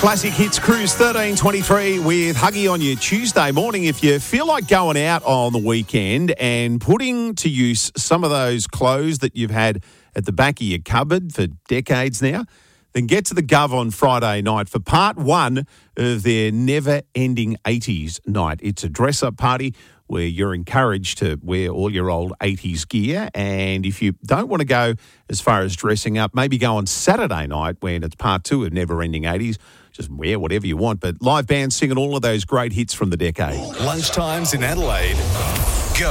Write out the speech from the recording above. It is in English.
Classic Hits Cruise 1323 with Huggy on your Tuesday morning. If you feel like going out on the weekend and putting to use some of those clothes that you've had at the back of your cupboard for decades now, then get to the Gov on Friday night for part one of their never-ending 80s night. It's a dress-up party where you're encouraged to wear all your old 80s gear. And if you don't want to go as far as dressing up, maybe go on Saturday night when it's part two of Never Ending 80s. Just wear whatever you want. But live bands singing all of those great hits from the decade. Lunchtimes in Adelaide.